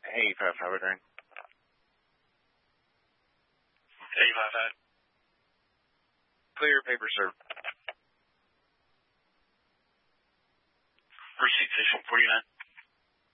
Hey, Puff, how are we doing? Hey, Puff. Clear paper, sir. Receipt station 49.